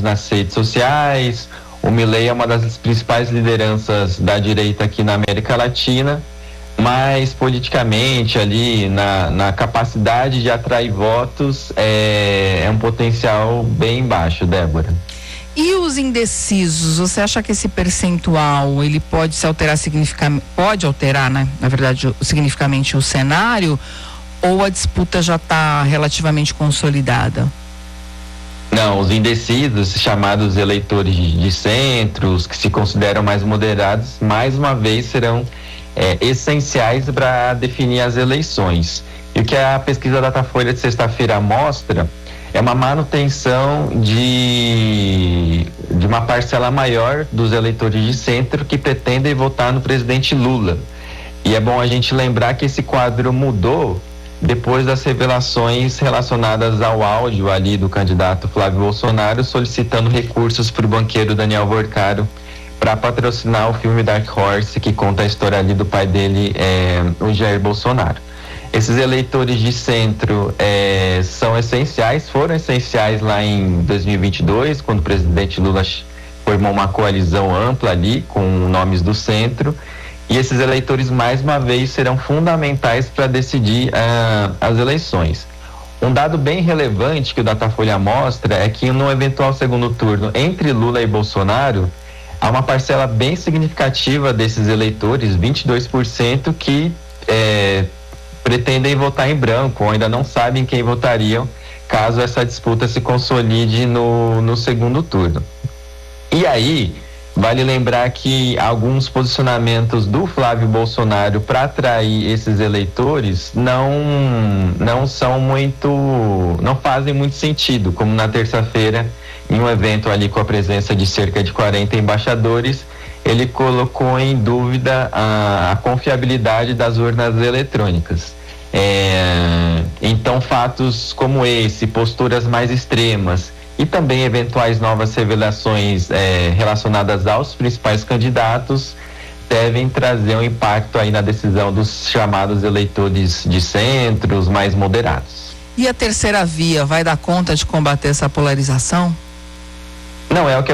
nas redes sociais. O Milei é uma das principais lideranças da direita aqui na América Latina, mas politicamente ali na capacidade de atrair votos é um potencial bem baixo, Débora. E os indecisos, você acha que esse percentual ele pode se alterar pode alterar, né? Na verdade, significativamente o cenário, ou a disputa já está relativamente consolidada? Não, os indecisos, chamados eleitores de centro, os que se consideram mais moderados, mais uma vez serão essenciais para definir as eleições. E o que a pesquisa Datafolha de sexta-feira mostra é uma manutenção de uma parcela maior dos eleitores de centro que pretendem votar no presidente Lula. E é bom a gente lembrar que esse quadro mudou depois das revelações relacionadas ao áudio ali do candidato Flávio Bolsonaro solicitando recursos para o banqueiro Daniel Vorcaro para patrocinar o filme Dark Horse, que conta a história ali do pai dele, o Jair Bolsonaro. Esses eleitores de centro são essenciais, foram essenciais lá em 2022, quando o presidente Lula formou uma coalizão ampla ali com nomes do centro, e esses eleitores mais uma vez serão fundamentais para decidir as eleições. Um dado bem relevante que o Datafolha mostra é que no eventual segundo turno entre Lula e Bolsonaro, há uma parcela bem significativa desses eleitores, 22%, que pretendem votar em branco ou ainda não sabem quem votariam caso essa disputa se consolide no segundo turno. E aí, vale lembrar que alguns posicionamentos do Flávio Bolsonaro para atrair esses eleitores não fazem muito sentido, como na terça-feira, em um evento ali com a presença de cerca de 40 embaixadores, ele colocou em dúvida a confiabilidade das urnas eletrônicas. Então, fatos como esse, posturas mais extremas e também eventuais novas revelações relacionadas aos principais candidatos devem trazer um impacto aí na decisão dos chamados eleitores de centro, os mais moderados. E a terceira via vai dar conta de combater essa polarização? Não, é o que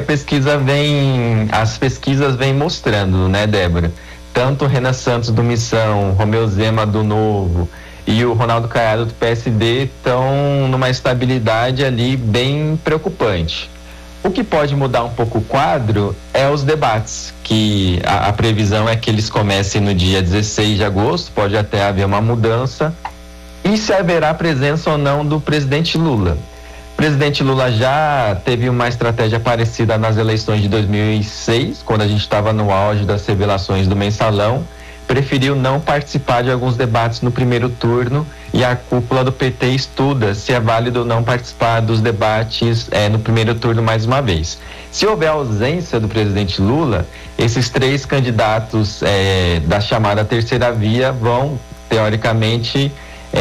as pesquisas vêm mostrando, né, Débora? Tanto o Renan Santos do Missão, Romeu Zema do Novo e o Ronaldo Caiado do PSD estão numa estabilidade ali bem preocupante. O que pode mudar um pouco o quadro é os debates, que a previsão é que eles comecem no dia 16 de agosto, pode até haver uma mudança, e se haverá presença ou não do presidente Lula. O presidente Lula já teve uma estratégia parecida nas eleições de 2006, quando a gente estava no auge das revelações do Mensalão, preferiu não participar de alguns debates no primeiro turno, e a cúpula do PT estuda se é válido não participar dos debates no primeiro turno mais uma vez. Se houver ausência do presidente Lula, esses três candidatos da chamada terceira via vão, teoricamente,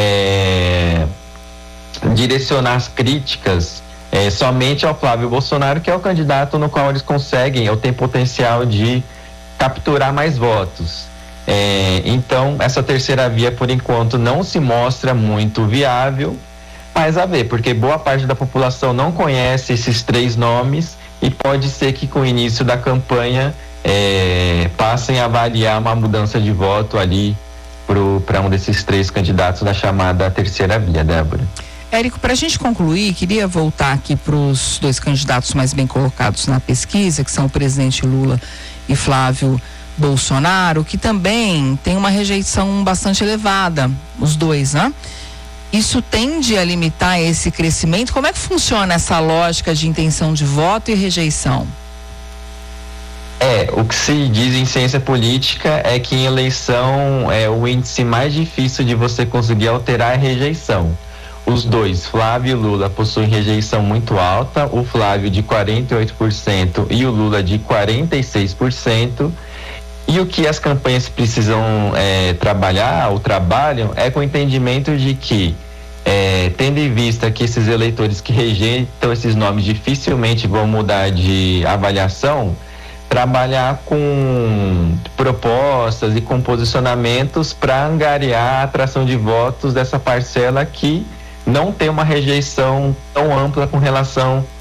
direcionar as críticas somente ao Flávio Bolsonaro, que é o candidato no qual eles conseguem ou tem potencial de capturar mais votos. Então, essa terceira via, por enquanto, não se mostra muito viável, mas a ver, porque boa parte da população não conhece esses três nomes e pode ser que com o início da campanha passem a avaliar uma mudança de voto ali para um desses três candidatos da chamada terceira via, Débora. Érico, para a gente concluir, queria voltar aqui para os dois candidatos mais bem colocados na pesquisa, que são o presidente Lula e Flávio Bolsonaro, que também tem uma rejeição bastante elevada, os dois, né? Isso tende a limitar esse crescimento? Como é que funciona essa lógica de intenção de voto e rejeição? O que se diz em ciência política é que em eleição o índice mais difícil de você conseguir alterar é a rejeição. Os dois, Flávio e Lula, possuem rejeição muito alta, o Flávio de 48% e o Lula de 46%. E o que as campanhas precisam trabalhar ou trabalham é com o entendimento de que, tendo em vista que esses eleitores que rejeitam esses nomes dificilmente vão mudar de avaliação, trabalhar com propostas e com posicionamentos para angariar a atração de votos dessa parcela que não tem uma rejeição tão ampla com relação